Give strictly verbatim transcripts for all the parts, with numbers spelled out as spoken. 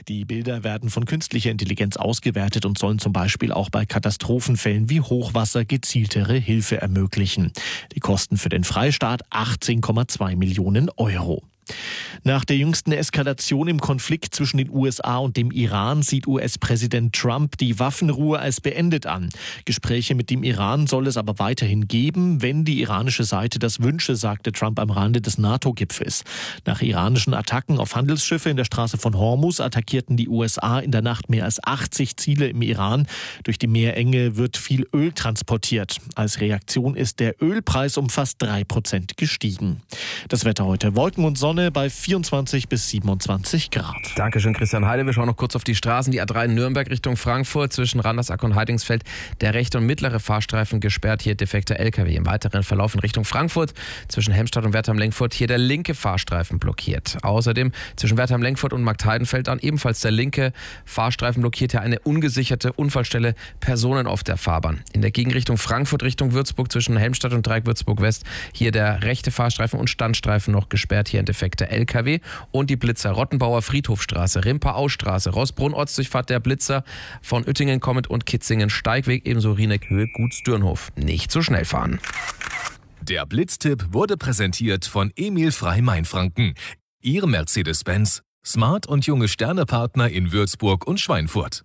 Die Bilder werden von künstlicher Intelligenz ausgewertet und sollen zum Beispiel auch bei Katastrophenfällen wie Hochwasser gezieltere Hilfe ermöglichen. Die Kosten für den Freistaat achtzehn Komma zwei Millionen Euro. Nach der jüngsten Eskalation im Konflikt zwischen den U S A und dem Iran sieht U S-Präsident Trump die Waffenruhe als beendet an. Gespräche mit dem Iran soll es aber weiterhin geben, wenn die iranische Seite das wünsche, sagte Trump am Rande des NATO-Gipfels. Nach iranischen Attacken auf Handelsschiffe in der Straße von Hormuz attackierten die U S A in der Nacht mehr als achtzig Ziele im Iran. Durch die Meerenge wird viel Öl transportiert. Als Reaktion ist der Ölpreis um fast drei Prozent gestiegen. Das Wetter heute: Wolken und Sonne bei vierundzwanzig bis siebenundzwanzig Grad. Dankeschön, Christian Heide. Wir schauen noch kurz auf die Straßen. Die A drei Nürnberg Richtung Frankfurt zwischen Randersack und Heidingsfeld. Der rechte und mittlere Fahrstreifen gesperrt. Hier defekter L K W. Im weiteren Verlauf in Richtung Frankfurt zwischen Helmstadt und Wertheim-Lenkfurt. Hier der linke Fahrstreifen blockiert. Außerdem zwischen Wertheim-Lenkfurt und Marktheidenfeld dann ebenfalls der linke Fahrstreifen blockiert. Hier eine ungesicherte Unfallstelle. Personen auf der Fahrbahn. In der Gegenrichtung Frankfurt Richtung Würzburg zwischen Helmstadt und Dreieck Würzburg West. Hier der rechte Fahrstreifen und Standstreifen noch gesperrt. Hier ein defekter L K W und die Blitzer Rottenbauer Friedhofstraße, Rimper-Au-Straße, Rossbrunn-Ortsdurchfahrt der Blitzer von Uettingen kommend und Kitzingen Steigweg, ebenso Rieneck-Höhe Gutsdürnhof. Nicht so schnell fahren. Der Blitztipp wurde präsentiert von Emil Frei Mainfranken. Ihr Mercedes-Benz, Smart und junge Sternepartner in Würzburg und Schweinfurt.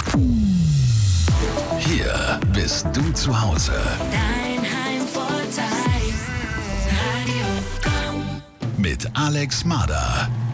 Hier bist du zu Hause. Dein Heimvorteil. Radio Komm. Mit Alex Mader.